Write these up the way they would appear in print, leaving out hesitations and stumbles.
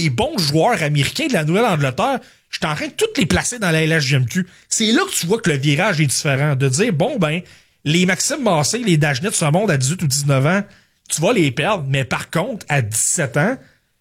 les bons joueurs américains de la Nouvelle-Angleterre, j'étais en train de toutes les placer dans la LHJMQ. C'est là que tu vois que le virage est différent. De dire, bon, ben, les Maxime Massé, les Dagenet de ce monde à 18 ou 19 ans, tu vas les perdre. Mais par contre, à 17 ans,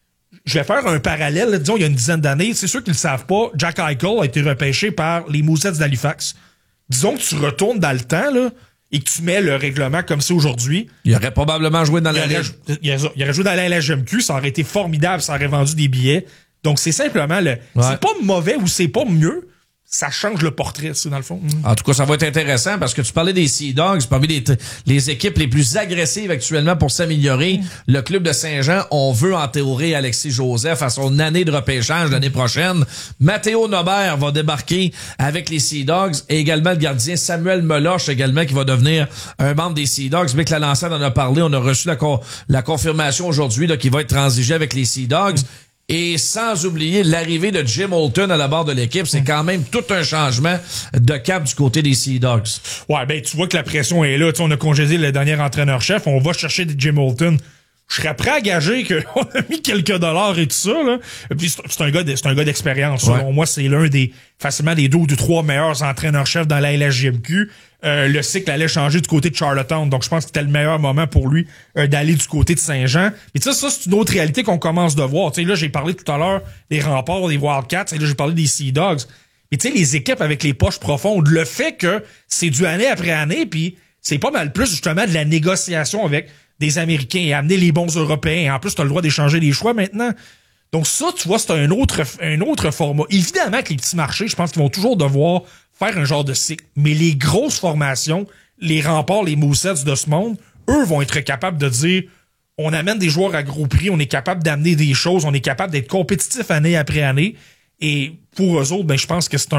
je vais faire un parallèle. Là, disons, il y a une dizaine d'années, c'est sûr qu'ils le savent pas, Jack Eichel a été repêché par les Mousettes d'Halifax. Disons que tu retournes dans le temps, là, et que tu mets le règlement comme c'est aujourd'hui. Il aurait probablement joué dans la Ligue. Il aurait joué dans la LHJMQ, ça aurait été formidable, ça aurait vendu des billets. Donc, c'est simplement c'est pas mauvais ou c'est pas mieux. Ça change le portrait, c'est dans le fond. En tout cas, ça va être intéressant parce que tu parlais des Sea Dogs, parmi les équipes les plus agressives actuellement pour s'améliorer. Le club de Saint-Jean, on veut entourer Alexis Joseph à son année de repêchage l'année prochaine. Mathéo Nobert va débarquer avec les Sea Dogs et également le gardien Samuel Meloche également qui va devenir un membre des Sea Dogs. Mick Lalancette en a parlé, on a reçu la confirmation aujourd'hui là, qu'il va être transigé avec les Sea Dogs. Et sans oublier l'arrivée de Jim Holton à la barre de l'équipe, c'est quand même tout un changement de cap du côté des Sea Dogs. Ouais, ben tu vois que la pression est là. T'sais, on a congédié le dernier entraîneur-chef, on va chercher Jim Holton. Je serais prêt à gager qu'on a mis quelques dollars et tout ça, là. Et puis c'est un gars d'expérience. Ouais. Selon moi, c'est l'un facilement des 2 ou 3 meilleurs entraîneurs-chefs dans la LHJMQ. Le cycle allait changer du côté de Charlottetown, donc je pense que c'était le meilleur moment pour lui d'aller du côté de Saint-Jean. Mais tu sais, ça, c'est une autre réalité qu'on commence de voir. Tu sais, là, j'ai parlé tout à l'heure des Remparts, des Wildcats, et là, j'ai parlé des Sea Dogs. Mais tu sais, les équipes avec les poches profondes, le fait que c'est du année après année, puis c'est pas mal plus justement de la négociation avec des Américains et amener les bons Européens. Et en plus, t'as le droit d'échanger les choix maintenant. Donc ça, tu vois, c'est un autre format. Évidemment que les petits marchés, je pense qu'ils vont toujours devoir faire un genre de cycle. Mais les grosses formations, les Remparts, les Mousettes de ce monde, eux vont être capables de dire, on amène des joueurs à gros prix, on est capable d'amener des choses, on est capable d'être compétitif année après année. Et pour eux autres, ben, je pense que c'est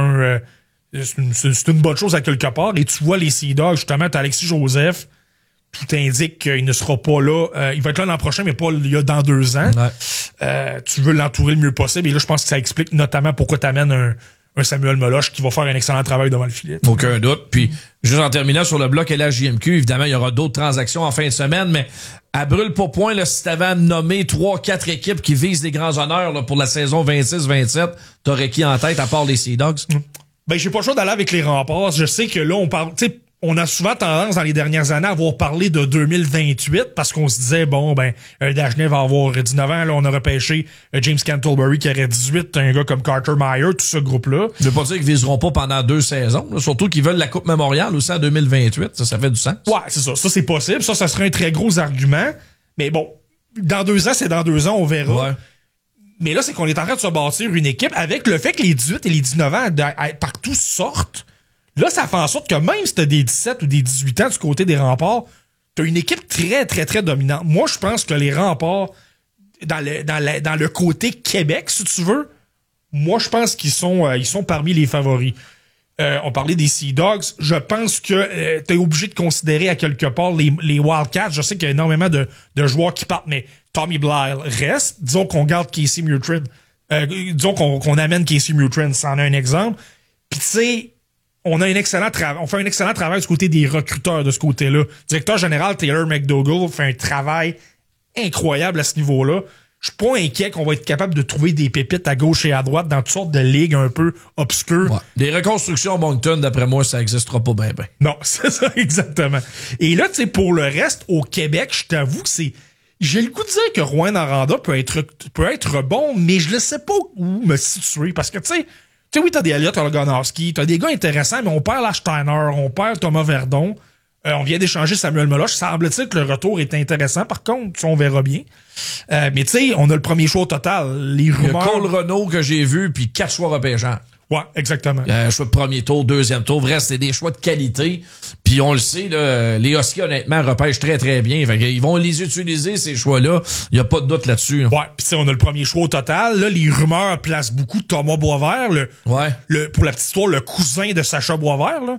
une bonne chose à quelque part. Et tu vois les Sea Dogs, justement, t'as Alexis Joseph, tout indique qu'il ne sera pas là. Il va être là l'an prochain, mais pas dans 2 ans. Ouais. Tu veux l'entourer le mieux possible. Et là, je pense que ça explique notamment pourquoi tu amènes un Samuel Meloche qui va faire un excellent travail devant le filet. Aucun doute. Puis, juste en terminant sur le bloc LHJMQ, évidemment, il y aura d'autres transactions en fin de semaine, mais à brûle pour point, là, si t'avais à nommer 3-4 équipes qui visent des grands honneurs là, pour la saison 26-27, t'aurais qui en tête à part les Sea Dogs? Ben, j'ai pas le choix d'aller avec les Remparts. Je sais que là, on parle... On a souvent tendance dans les dernières années à avoir parlé de 2028 parce qu'on se disait, bon, ben, Dagenet va avoir 19 ans. Là, on a repêché James Cantlebury qui aurait 18, un gars comme Carter Meyer, tout ce groupe-là. Je veux pas dire qu'ils viseront pas pendant 2 saisons, là, surtout qu'ils veulent la Coupe Mémoriale aussi en 2028. Ça fait du sens. Ouais, c'est ça. Ça, c'est possible. Ça serait un très gros argument. Mais bon, dans 2 ans, c'est dans 2 ans, on verra. Ouais. Mais là, c'est qu'on est en train de se bâtir une équipe avec le fait que les 18 et les 19 ans partout sortent. Là, ça fait en sorte que même si t'as des 17 ou des 18 ans du côté des Remparts, t'as une équipe très, très, très dominante. Moi, je pense que les Remparts, dans le côté Québec, si tu veux, moi, je pense qu'ils sont parmi les favoris. On parlait des Sea Dogs. Je pense que t'es obligé de considérer à quelque part les Wildcats. Je sais qu'il y a énormément de joueurs qui partent, mais Tommy Blyle reste. Disons qu'on garde Casey Mutrin. Disons qu'on amène Casey Mutrin, c'en est un exemple. Puis tu sais, on fait un excellent travail du côté des recruteurs de ce côté-là. Directeur général Taylor McDougall fait un travail incroyable à ce niveau-là. Je suis pas inquiet qu'on va être capable de trouver des pépites à gauche et à droite dans toutes sortes de ligues un peu obscures. Ouais. Des reconstructions Moncton, d'après moi, ça existera pas bien. Non, c'est ça, exactement. Et là, tu sais, pour le reste, au Québec, je t'avoue que j'ai le goût de dire que Rouen Aranda peut être bon, mais je ne sais pas où me situer. Parce que, tu sais, oui, t'as des Elliott Olganowski, t'as des gars intéressants, mais on perd Lars Steiner, on perd Thomas Verdon. On vient d'échanger Samuel Meloche. Semble-t-il que le retour est intéressant. Par contre, on verra bien. Mais tu sais, on a le premier choix au total. Les rumeurs... Il y a Cole Renault que j'ai vu, puis 4 choix repêchants. Ouais, exactement. Choix de premier tour, deuxième tour. Bref, c'est des choix de qualité. Puis on le sait, là, les Huskies, honnêtement, repêchent très, très bien. Fait qu'ils vont les utiliser, ces choix-là. Il n'y a pas de doute là-dessus. Là. Ouais, puis tu sais, on a le premier choix au total. Là, les rumeurs placent beaucoup Thomas Boisvert. Pour la petite histoire, le cousin de Sacha Boisvert. Là.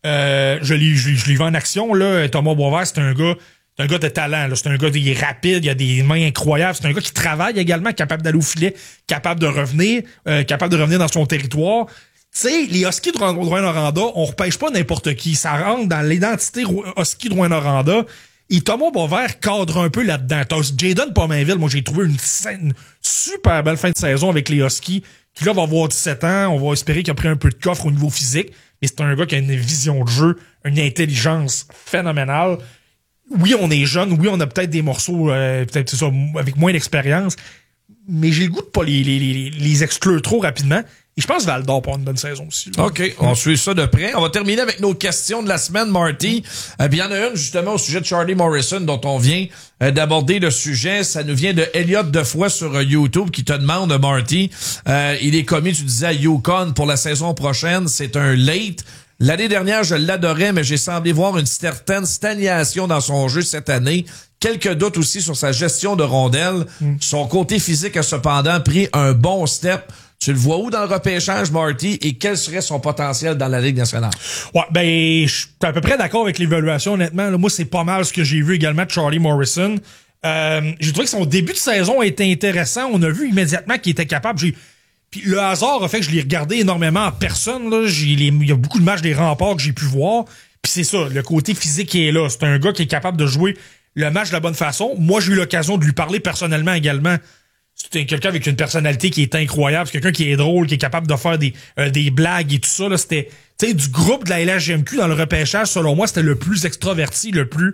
Je l'ai vu en action. Là. Thomas Boisvert, c'est un gars de talent. Là. C'est un gars qui est rapide, il a des mains incroyables. C'est un gars qui travaille également, capable d'aller au filet, capable de revenir dans son territoire. Tu sais, les Huskies de Rouyn-Noranda, on repêche pas n'importe qui. Ça rentre dans l'identité Husky de Rouyn-Noranda. Et Thomas Boisvert cadre un peu là-dedans. Jaden Pominville, moi, j'ai trouvé une super belle fin de saison avec les Huskies, qui là va avoir 17 ans. On va espérer qu'il a pris un peu de coffre au niveau physique. Mais c'est un gars qui a une vision de jeu, une intelligence phénoménale. Oui, on est jeune. Oui, on a peut-être des morceaux, peut-être c'est ça, avec moins d'expérience. Mais j'ai le goût de pas les exclure trop rapidement. Et je pense que Val-d'Or pour une bonne saison aussi. Là. OK, on suit ça de près. On va terminer avec nos questions de la semaine, Marty. Puis il y en a une justement au sujet de Charlie Morrison dont on vient d'aborder le sujet. Ça nous vient de Elliot Defoy sur YouTube qui te demande, Marty, il est commis, tu disais, à Yukon pour la saison prochaine. C'est un late. L'année dernière, je l'adorais, mais j'ai semblé voir une certaine stagnation dans son jeu cette année. Quelques doutes aussi sur sa gestion de rondelles. Son côté physique a cependant pris un bon step. Tu le vois où dans le repêchage, Marty, et quel serait son potentiel dans la Ligue nationale? Ouais, ben, je suis à peu près d'accord avec l'évaluation, honnêtement. Là, moi, c'est pas mal ce que j'ai vu également de Charlie Morrison. J'ai trouvé que son début de saison était intéressant. On a vu immédiatement qu'il était capable. Puis le hasard a fait que je l'ai regardé énormément en personne. Là. Il y a beaucoup de matchs des Remparts que j'ai pu voir. Puis c'est ça, le côté physique qui est là. C'est un gars qui est capable de jouer le match de la bonne façon. Moi, j'ai eu l'occasion de lui parler personnellement également. C'est quelqu'un avec une personnalité qui est incroyable. C'est quelqu'un qui est drôle, qui est capable de faire des blagues et tout ça. Là, c'était, tu sais, du groupe de la LHJMQ dans le repêchage, selon moi, c'était le plus extraverti, le plus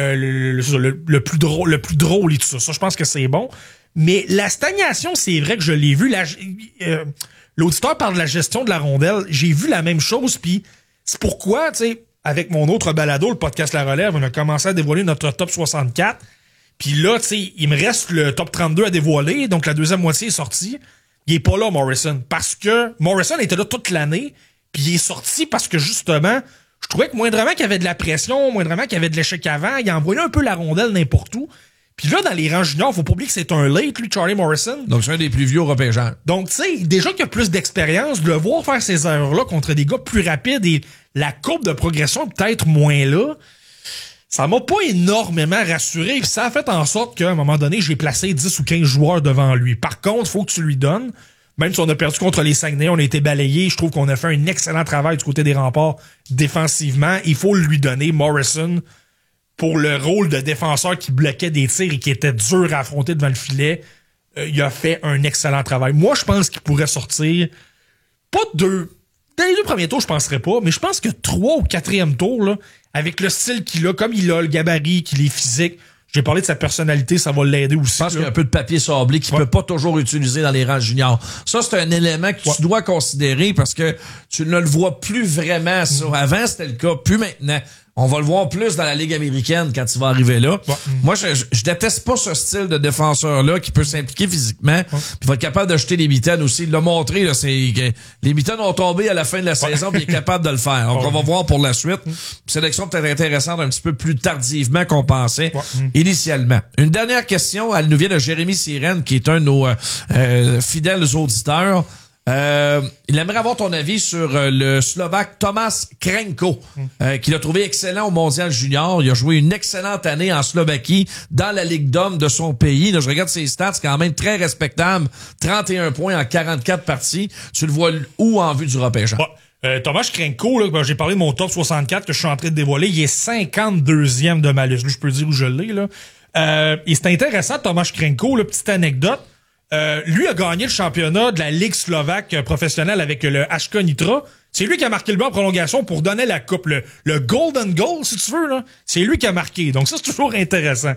drôle et tout ça. Ça, je pense que c'est bon. Mais la stagnation, c'est vrai que je l'ai vu. L'auditeur parle de la gestion de la rondelle. J'ai vu la même chose. Puis c'est pourquoi, tu sais, avec mon autre balado, le podcast La Relève, on a commencé à dévoiler notre top 64. Puis là, tu sais, il me reste le top 32 à dévoiler, donc la deuxième moitié est sortie. Il est pas là, Morrison, parce que Morrison était là toute l'année, puis il est sorti parce que, justement, je trouvais que moindrement qu'il y avait de la pression, moindrement qu'il y avait de l'échec avant, il envoyait un peu la rondelle n'importe où. Puis là, dans les rangs juniors, faut pas oublier que c'est un late, lui, Charlie Morrison. Donc, c'est un des plus vieux repêcheurs. Donc, tu sais, déjà qu'il a plus d'expérience, de le voir faire ces erreurs-là contre des gars plus rapides et la courbe de progression peut-être moins là, ça m'a pas énormément rassuré. Puis ça a fait en sorte qu'à un moment donné, j'ai placé 10 ou 15 joueurs devant lui. Par contre, faut que tu lui donnes. Même si on a perdu contre les Saguenay, on a été balayés. Je trouve qu'on a fait un excellent travail du côté des Remparts défensivement. Il faut lui donner, Morrison, pour le rôle de défenseur qui bloquait des tirs et qui était dur à affronter devant le filet. Il a fait un excellent travail. Moi, je pense qu'il pourrait sortir pas deux. Dans les deux premiers tours, je penserais pas, mais je pense que 3 ou 4e tour, là, avec le style qu'il a, comme il a le gabarit, qu'il est physique, j'ai parlé de sa personnalité, ça va l'aider aussi. Je pense qu'il y a un peu de papier sablé qu'il peut pas toujours utiliser dans les rangs juniors. Ça, c'est un élément que tu dois considérer parce que tu ne le vois plus vraiment, ça. Avant, c'était le cas, plus maintenant. On va le voir plus dans la Ligue américaine quand il va arriver là. Moi, je déteste pas ce style de défenseur-là qui peut s'impliquer physiquement puis va être capable de jeter les mitaines aussi. Il l'a montré, là, c'est que les mitaines ont tombé à la fin de la saison puis il est capable de le faire. Donc, on va voir pour la suite. Sélection peut-être intéressante un petit peu plus tardivement qu'on pensait initialement. Une dernière question, elle nous vient de Jérémy Sirène, qui est un de nos fidèles auditeurs. Il aimerait avoir ton avis sur le Slovaque Tomáš Krenko, qu'il a trouvé excellent au Mondial Junior. Il a joué une excellente année en Slovaquie dans la Ligue d'hommes de son pays. Là, je regarde ses stats, c'est quand même très respectable. 31 points en 44 parties. Tu le vois où en vue du repêchage? Tomáš Krenko, là, j'ai parlé de mon top 64 que je suis en train de dévoiler. Il est 52e de ma liste. Là, je peux dire où je l'ai. Là. Et c'est intéressant, Tomáš Krenko, là, petite anecdote. Lui a gagné le championnat de la Ligue slovaque professionnelle avec le HK Nitra. C'est lui qui a marqué le but en prolongation pour donner la coupe. Le Golden Goal, si tu veux, là. C'est lui qui a marqué. Donc ça, c'est toujours intéressant.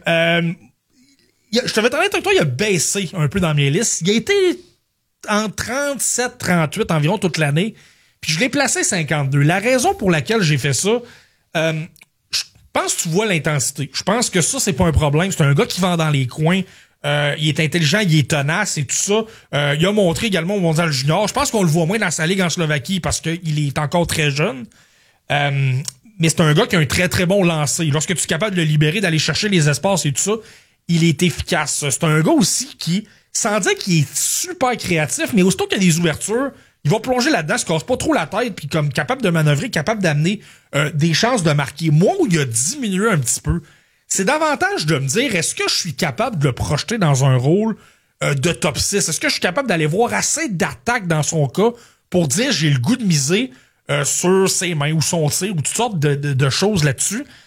Je te vais t'arrêter avec toi, il a baissé un peu dans mes listes. Il a été en 37-38 environ toute l'année. Puis je l'ai placé 52. La raison pour laquelle j'ai fait ça, je pense que tu vois l'intensité. Je pense que ça, c'est pas un problème. C'est un gars qui vend dans les coins. Il est intelligent, il est tenace et tout ça. Il a montré également au Mondial Junior. Je pense qu'on le voit moins dans sa ligue en Slovaquie parce qu'il est encore très jeune. Mais c'est un gars qui a un très très bon lancer. Lorsque tu es capable de le libérer, d'aller chercher les espaces et tout ça, il est efficace. C'est un gars aussi qui, sans dire qu'il est super créatif, mais aussitôt qu'il y a des ouvertures, il va plonger là-dedans, se casse pas trop la tête, puis comme capable de manœuvrer, capable d'amener des chances de marquer. Moi, où il a diminué un petit peu, c'est davantage de me dire, est-ce que je suis capable de le projeter dans un rôle de top 6? Est-ce que je suis capable d'aller voir assez d'attaques dans son cas pour dire j'ai le goût de miser sur ses mains ou son tir ou toutes sortes de choses là-dessus?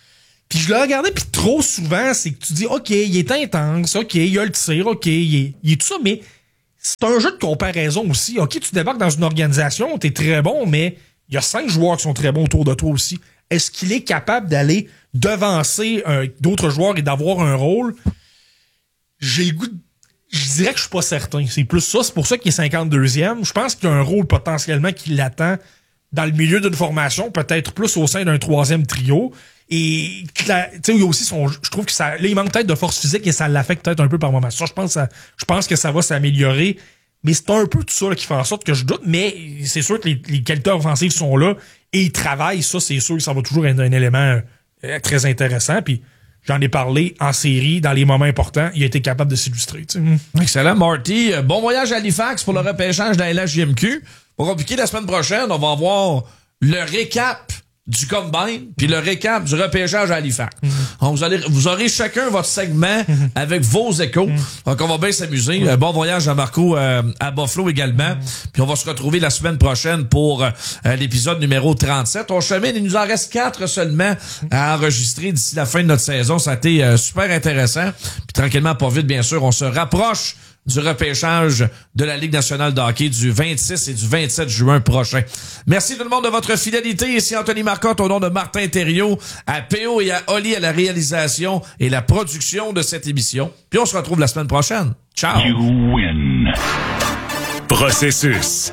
Puis je l'ai regardé, puis trop souvent, c'est que tu dis, OK, il est intense, OK, il y a le tir, OK, il est tout ça, mais c'est un jeu de comparaison aussi. OK, tu débarques dans une organisation, t'es très bon, mais il y a 5 joueurs qui sont très bons autour de toi aussi. Est-ce qu'il est capable d'aller devancer d'autres joueurs et d'avoir un rôle? J'ai le goût de... Je dirais que je suis pas certain. C'est plus ça. C'est pour ça qu'il est 52e. Je pense qu'il y a un rôle potentiellement qui l'attend dans le milieu d'une formation, peut-être plus au sein d'un 3e trio. Et tu sais, il y a aussi je trouve que ça, là, il manque peut-être de force physique et ça l'affecte peut-être un peu par moment. Ça, je pense que ça va s'améliorer. Mais c'est un peu tout ça là, qui fait en sorte que je doute. Mais c'est sûr que les qualités offensives sont là et ils travaillent. Ça, c'est sûr que ça va toujours être un élément très intéressant. Puis j'en ai parlé en série, dans les moments importants. Il a été capable de s'illustrer. Tu sais. Excellent, Marty. Bon voyage à Halifax pour le repêchage de la LHJMQ. Pour compliquer, la semaine prochaine, on va avoir le récap du combine puis le récap du repêchage à Halifax. Donc, vous aurez chacun votre segment avec vos échos. Donc, on va bien s'amuser. Bon voyage à Marco à Buffalo également. Puis on va se retrouver la semaine prochaine pour l'épisode numéro 37. On chemine, il nous en reste 4 seulement à enregistrer d'ici la fin de notre saison. Ça a été super intéressant. Puis tranquillement, pas vite, bien sûr, on se rapproche du repêchage de la Ligue nationale de hockey du 26 et du 27 juin prochain. Merci tout le monde de votre fidélité. Ici Anthony Marcotte au nom de Martin Thériault, à PO et à Oli à la réalisation et la production de cette émission. Puis on se retrouve la semaine prochaine. Ciao! You win. Processus.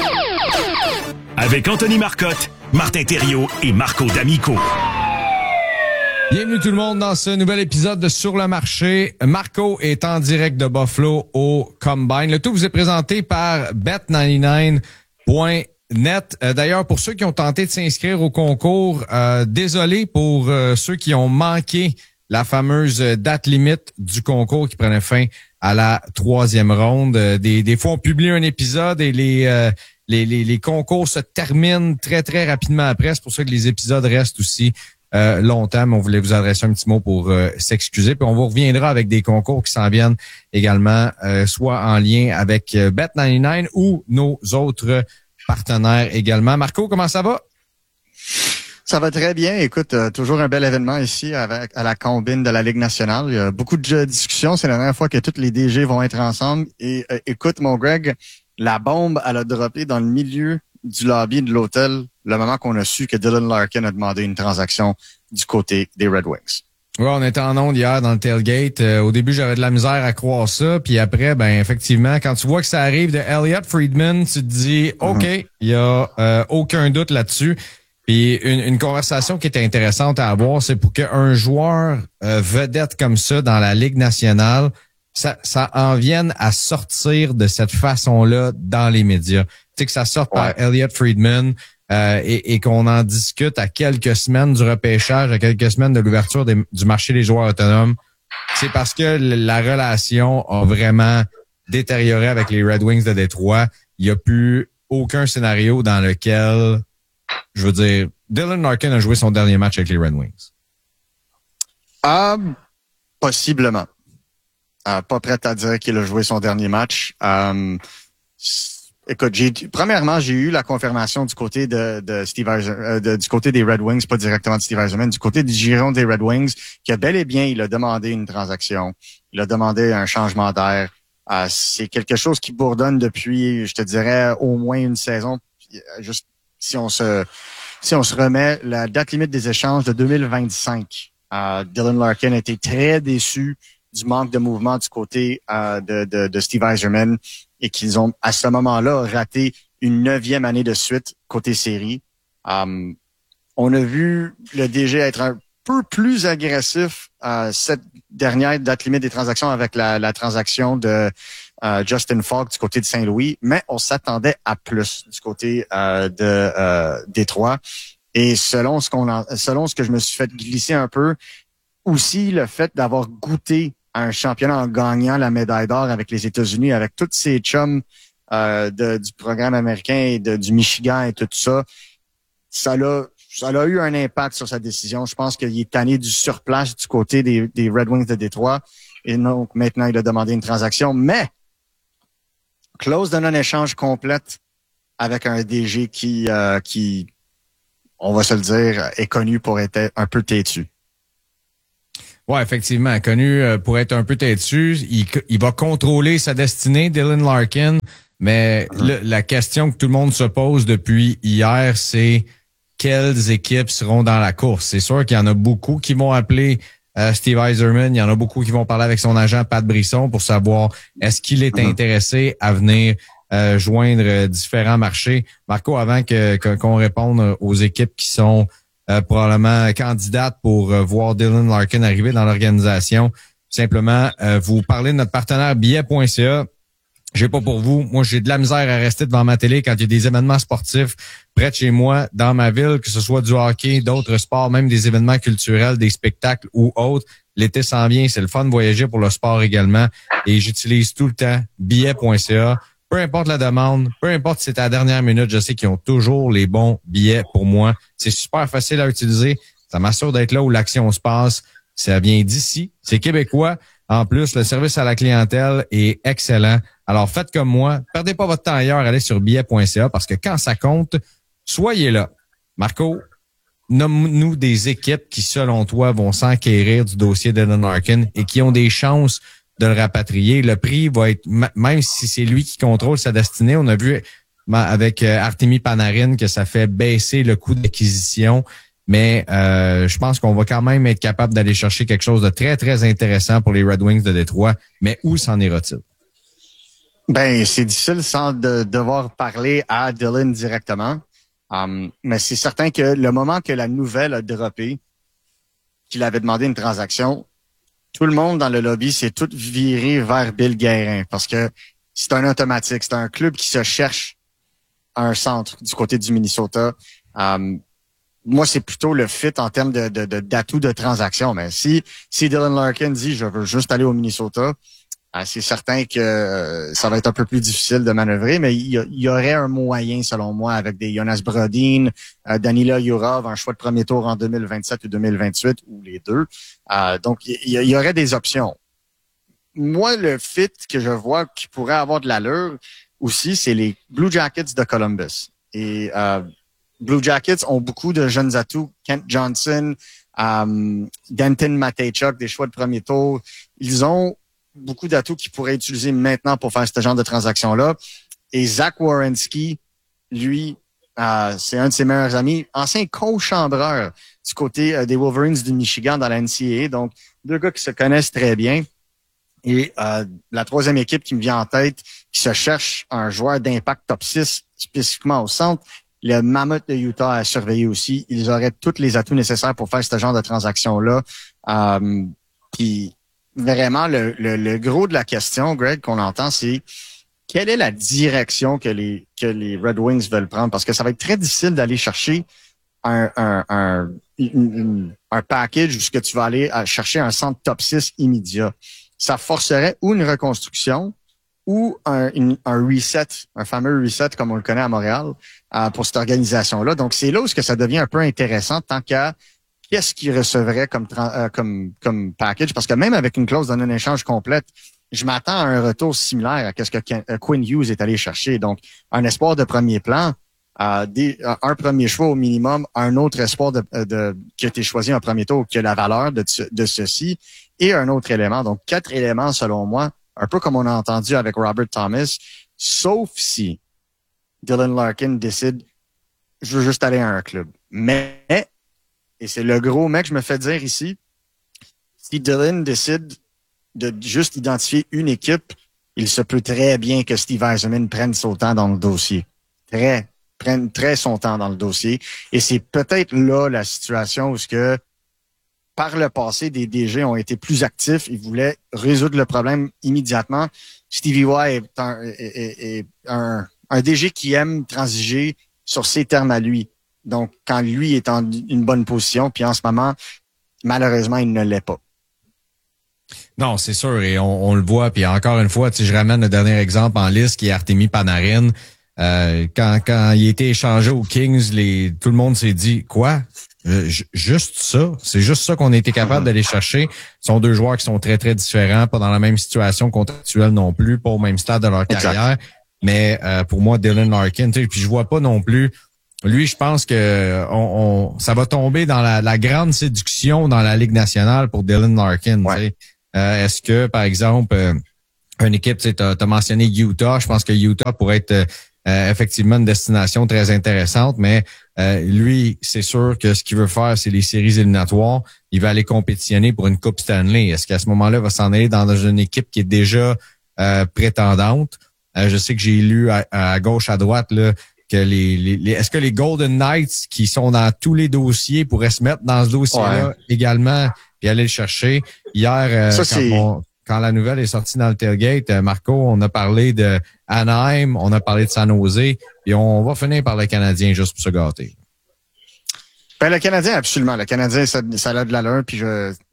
Avec Anthony Marcotte, Martin Thériault et Marco D'Amico. Bienvenue tout le monde dans ce nouvel épisode de Sur le marché. Marco est en direct de Buffalo au Combine. Le tout vous est présenté par bet99.net. D'ailleurs, pour ceux qui ont tenté de s'inscrire au concours, désolé pour ceux qui ont manqué la fameuse date limite du concours qui prenait fin à la 3e ronde. Des fois, on publie un épisode et les concours se terminent très, très rapidement après. C'est pour ça que les épisodes restent aussi longtemps, mais on voulait vous adresser un petit mot pour s'excuser. Puis on vous reviendra avec des concours qui s'en viennent également, soit en lien avec Bet99 ou nos autres partenaires également. Marco, comment ça va? Ça va très bien. Écoute, toujours un bel événement ici à la combine de la Ligue nationale. Il y a beaucoup de discussions. C'est la dernière fois que tous les DG vont être ensemble. Et écoute, mon Greg, la bombe, elle a droppé dans le milieu du lobby de l'hôtel le moment qu'on a su que Dylan Larkin a demandé une transaction du côté des Red Wings. Ouais, on était en onde hier dans le tailgate. Au début, j'avais de la misère à croire ça. Puis après, ben effectivement, quand tu vois que ça arrive de Elliot Friedman, tu te dis, OK, il y a aucun doute là-dessus. Puis une conversation qui était intéressante à avoir, c'est pour qu'un joueur vedette comme ça dans la Ligue nationale, ça en vienne à sortir de cette façon-là dans les médias. Tu sais, que ça sorte par Elliot Friedman et qu'on en discute à quelques semaines du repêchage, à quelques semaines de l'ouverture du marché des joueurs autonomes. C'est parce que la relation a vraiment détérioré avec les Red Wings de Détroit. Il n'y a plus aucun scénario dans lequel, je veux dire, Dylan Larkin a joué son dernier match avec les Red Wings. Possiblement. Pas prêt à dire qu'il a joué son dernier match. Écoute, premièrement, j'ai eu la confirmation du côté de Steve du côté des Red Wings, pas directement de Steve Yzerman, du côté du giron des Red Wings, que bel et bien, il a demandé une transaction. Il a demandé un changement d'air. C'est quelque chose qui bourdonne depuis, je te dirais, au moins une saison. Juste, si on se remet la date limite des échanges de 2025. Dylan Larkin a été très déçu du manque de mouvement du côté de Steve Yzerman et qu'ils ont, à ce moment-là, raté une 9e année de suite côté série. On a vu le DG être un peu plus agressif cette dernière date limite des transactions avec la transaction de Justin Falk du côté de Saint-Louis, mais on s'attendait à plus du côté de Détroit. Et selon ce que je me suis fait glisser un peu, aussi le fait d'avoir goûté à un championnat en gagnant la médaille d'or avec les États-Unis, avec tous ces chums du programme américain et du Michigan et tout ça, ça a eu un impact sur sa décision. Je pense qu'il est tanné du surplace du côté des Red Wings de Détroit. Et donc, maintenant, il a demandé une transaction. Mais, clause de non-échange complète avec un DG qui, on va se le dire, est connu pour être un peu têtu. Ouais, effectivement, connu pour être un peu têtu, il va contrôler sa destinée, Dylan Larkin, mais la question que tout le monde se pose depuis hier, c'est quelles équipes seront dans la course? C'est sûr qu'il y en a beaucoup qui vont appeler Steve Yzerman, il y en a beaucoup qui vont parler avec son agent Pat Brisson pour savoir est-ce qu'il est intéressé à venir joindre différents marchés. Marco, avant qu'on réponde aux équipes qui sont probablement candidates pour voir Dylan Larkin arriver dans l'organisation, simplement vous parlez de notre partenaire billet.ca. J'ai pas pour vous. Moi, j'ai de la misère à rester devant ma télé quand il y a des événements sportifs près de chez moi, dans ma ville, que ce soit du hockey, d'autres sports, même des événements culturels, des spectacles ou autres. L'été s'en vient, c'est le fun de voyager pour le sport également. Et j'utilise tout le temps billet.ca. Peu importe la demande, peu importe si c'est à la dernière minute, je sais qu'ils ont toujours les bons billets pour moi. C'est super facile à utiliser. Ça m'assure d'être là où l'action se passe. Ça vient d'ici. C'est québécois. En plus, le service à la clientèle est excellent. Alors, faites comme moi. Perdez pas votre temps ailleurs. Allez sur billet.ca parce que quand ça compte, soyez là. Marco, nomme-nous des équipes qui, selon toi, vont s'enquérir du dossier d'Dylan Larkin et qui ont des chances de le rapatrier. Le prix va être, même si c'est lui qui contrôle sa destinée, on a vu avec Artemi Panarin que ça fait baisser le coût d'acquisition. Mais je pense qu'on va quand même être capable d'aller chercher quelque chose de très, très intéressant pour les Red Wings de Détroit. Mais où s'en ira-t-il? Ben, c'est difficile sans devoir parler à Dylan directement. Mais c'est certain que le moment que la nouvelle a droppé, qu'il avait demandé une transaction, tout le monde dans le lobby s'est tout viré vers Bill Guérin parce que c'est un automatique. C'est un club qui se cherche un centre du côté du Minnesota. Moi, c'est plutôt le fit en termes d'atouts de transaction. Mais si Dylan Larkin dit « je veux juste aller au Minnesota », c'est certain que ça va être un peu plus difficile de manœuvrer, mais il y aurait un moyen, selon moi, avec des Jonas Brodin, Danila Yurov, un choix de premier tour en 2027 ou 2028, ou les deux. Donc, il y aurait des options. Moi, le fit que je vois qui pourrait avoir de l'allure aussi, c'est les Blue Jackets de Columbus. Et Blue Jackets ont beaucoup de jeunes atouts. Kent Johnson, Denton Mateychuk, des choix de premier tour. Ils ont beaucoup d'atouts qu'ils pourraient utiliser maintenant pour faire ce genre de transaction-là. Et Zach Werenski, lui, c'est un de ses meilleurs amis, ancien co-chambreur du côté des Wolverines du Michigan dans la NCAA. Donc, deux gars qui se connaissent très bien. Et la troisième équipe qui me vient en tête, qui se cherche un joueur d'impact top 6, spécifiquement au centre, le Mammoth de Utah à surveiller aussi. Ils auraient tous les atouts nécessaires pour faire ce genre de transaction-là. Puis vraiment, le gros de la question, Greg, qu'on entend, c'est quelle est la direction que les Red Wings veulent prendre? Parce que ça va être très difficile d'aller chercher un package où ce que tu vas aller chercher un centre top 6 immédiat. Ça forcerait ou une reconstruction ou un reset, un fameux reset comme on le connaît à Montréal pour cette organisation-là. Donc, c'est là où ça devient un peu intéressant tant qu'à qu'est-ce qu'ils recevraient comme package. Parce que même avec une clause de non-échange complète, je m'attends à un retour similaire à ce que Quinn Hughes est allé chercher. Donc, un espoir de premier plan, un premier choix au minimum, un autre espoir qui a été choisi en premier tour, qui a la valeur de ceci, et un autre élément. Donc, 4 éléments selon moi, un peu comme on a entendu avec Robert Thomas, sauf si Dylan Larkin décide « je veux juste aller à un club ». Mais, et c'est le gros mec que je me fais dire ici, si Dylan décide de juste identifier une équipe, il se peut très bien que Steve Yzerman prenne son temps dans le dossier. Prenne très son temps dans le dossier. Et c'est peut-être là la situation où par le passé, des DG ont été plus actifs. Ils voulaient résoudre le problème immédiatement. Stevie Y est un DG qui aime transiger sur ses termes à lui. Donc, quand lui est en une bonne position, puis en ce moment, malheureusement, il ne l'est pas. Non, c'est sûr, et on le voit. Puis encore une fois, je ramène le dernier exemple en liste qui est Artemi Panarin. Quand il a été échangé aux Kings, tout le monde s'est dit quoi? Juste ça. C'est juste ça qu'on a été capable d'aller chercher. Ce sont deux joueurs qui sont très, très différents, pas dans la même situation contractuelle non plus, pas au même stade de leur carrière. Mais pour moi, Dylan Larkin, puis je vois pas non plus Lui, je pense que ça va tomber dans la grande séduction dans la Ligue nationale pour Dylan Larkin. Ouais. Est-ce que, par exemple, une équipe, tu as mentionné Utah, je pense que Utah pourrait être effectivement une destination très intéressante, mais lui, c'est sûr que ce qu'il veut faire, c'est les séries éliminatoires. Il va aller compétitionner pour une Coupe Stanley. Est-ce qu'à ce moment-là, il va s'en aller dans une équipe qui est déjà prétendante? Je sais que j'ai lu à gauche, à droite, là, que est-ce que les Golden Knights qui sont dans tous les dossiers pourraient se mettre dans ce dossier-là également et aller le chercher? Hier, quand la nouvelle est sortie dans le tailgate, Marco, on a parlé de Anaheim, on a parlé de San Jose, et on va finir par le Canadien juste pour se gâter. Ben, le Canadien, absolument. Le Canadien, ça a de l'allure, puis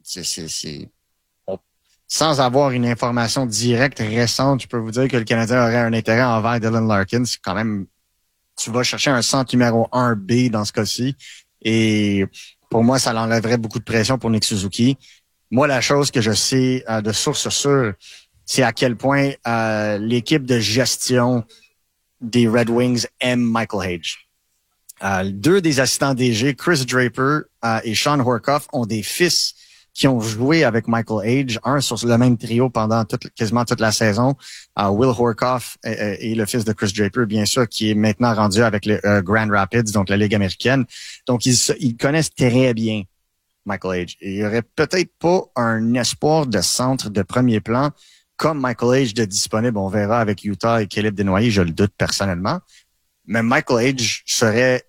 sans avoir une information directe, récente, je peux vous dire que le Canadien aurait un intérêt envers Dylan Larkin. C'est quand même, tu vas chercher un centre numéro 1B dans ce cas-ci. Et pour moi, ça l'enlèverait beaucoup de pression pour Nick Suzuki. Moi, la chose que je sais de source sûre, c'est à quel point l'équipe de gestion des Red Wings aime Michael Hage. Deux des assistants DG, Chris Draper et Sean Horcoff, ont des fils qui ont joué avec Michael Hage, un sur le même trio pendant quasiment toute la saison. Will Horcoff est le fils de Chris Draper, bien sûr, qui est maintenant rendu avec le Grand Rapids, donc la Ligue américaine. Donc, ils connaissent très bien Michael Hage. Et il y aurait peut-être pas un espoir de centre de premier plan comme Michael Hage de disponible. On verra avec Utah et Caleb Desnoyers, je le doute personnellement. Mais Michael Hage serait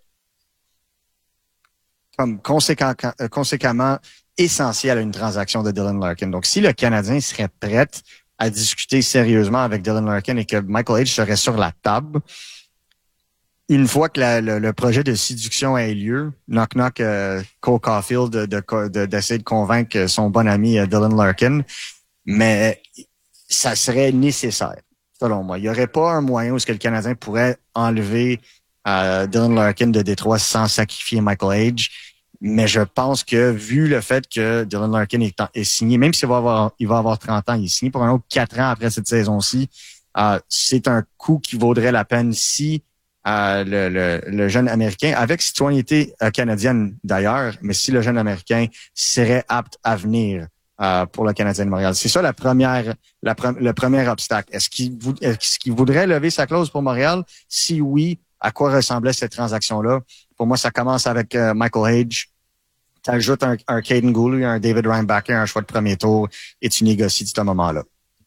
comme conséquemment essentiel à une transaction de Dylan Larkin. Donc, si le Canadien serait prêt à discuter sérieusement avec Dylan Larkin et que Michael Hage serait sur la table, une fois que le projet de séduction ait lieu, knock-knock, Cole Caulfield d'essayer de convaincre son bon ami Dylan Larkin, mais ça serait nécessaire, selon moi. Il n'y aurait pas un moyen où ce que le Canadien pourrait enlever Dylan Larkin de Détroit sans sacrifier Michael Hage. Mais je pense que, vu le fait que Dylan Larkin est signé, même s'il va avoir 30 ans, il est signé pour un autre 4 ans après cette saison-ci, c'est un coup qui vaudrait la peine si le jeune Américain, avec citoyenneté canadienne d'ailleurs, mais si le jeune Américain serait apte à venir pour le Canadien de Montréal. C'est ça le premier obstacle. Est-ce qu'il voudrait lever sa clause pour Montréal? Si oui, à quoi ressemblait cette transaction-là? Pour moi, ça commence avec Michael Hage. Tu ajoutes un Caden Gooley, un David Reinbacher, un choix de premier tour, et tu négocies de ce moment-là.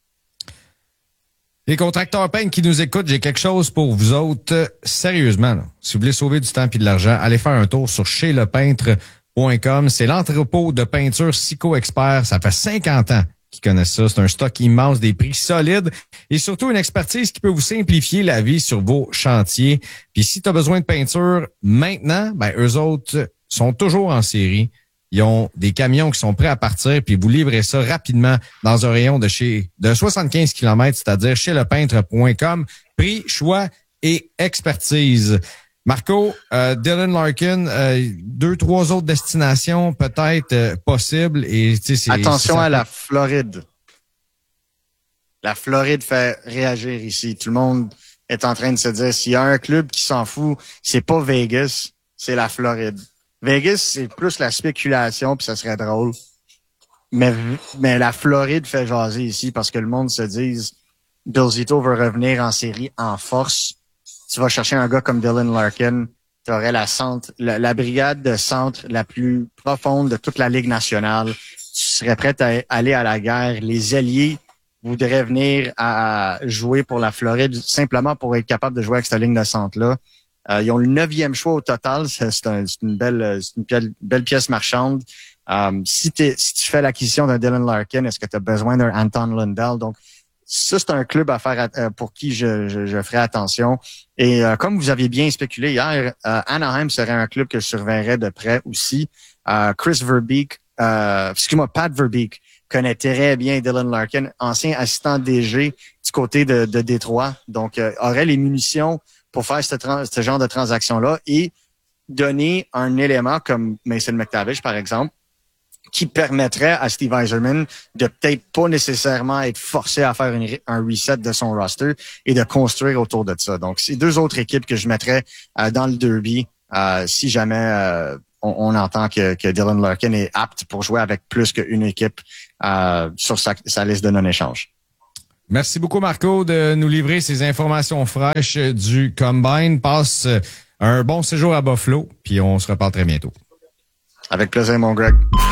Les contracteurs peintres qui nous écoutent, j'ai quelque chose pour vous autres. Sérieusement, là, si vous voulez sauver du temps et de l'argent, allez faire un tour sur chez-lepeintre.com. C'est l'entrepôt de peinture Sico Expert. Ça fait 50 ans qu'ils connaissent ça. C'est un stock immense, des prix solides et surtout une expertise qui peut vous simplifier la vie sur vos chantiers. Puis si tu as besoin de peinture maintenant, ben eux autres sont toujours en série. Ils ont des camions qui sont prêts à partir, puis vous livrez ça rapidement dans un rayon de 75 km, c'est-à-dire chez lepeintre.com. Prix, choix et expertise. Marco, Dylan Larkin, 2-3 autres destinations peut-être possibles. Et attention à la Floride. La Floride fait réagir ici. Tout le monde est en train de se dire, s'il y a un club qui s'en fout, c'est pas Vegas, c'est la Floride. Vegas, c'est plus la spéculation, puis ça serait drôle. Mais la Floride fait jaser ici parce que le monde se dit Bill Zito veut revenir en série en force. Tu vas chercher un gars comme Dylan Larkin, tu aurais la brigade de centre la plus profonde de toute la Ligue nationale. Tu serais prêt à aller à la guerre. Les alliés voudraient venir à jouer pour la Floride simplement pour être capable de jouer avec cette ligne de centre-là. Ils ont le 9e choix au total. C'est une belle pièce marchande. Si tu fais l'acquisition d'un Dylan Larkin, est-ce que tu as besoin d'un Anton Lundell? Donc, ça, c'est un club à faire pour qui je ferai attention. Et comme vous aviez bien spéculé hier, Anaheim serait un club que je surveillerais de près aussi. Pat Verbeek connaît très bien Dylan Larkin, ancien assistant DG du côté de Détroit. Donc, aurait les munitions pour faire ce genre de transaction-là et donner un élément comme Mason McTavish, par exemple, qui permettrait à Steve Yzerman de peut-être pas nécessairement être forcé à faire un reset de son roster et de construire autour de ça. Donc, c'est deux autres équipes que je mettrais dans le derby si jamais on entend que Dylan Larkin est apte pour jouer avec plus qu'une équipe sur sa liste de non-échange. Merci beaucoup, Marco, de nous livrer ces informations fraîches du Combine. Passe un bon séjour à Buffalo, puis on se reparle très bientôt. Avec plaisir, mon Greg.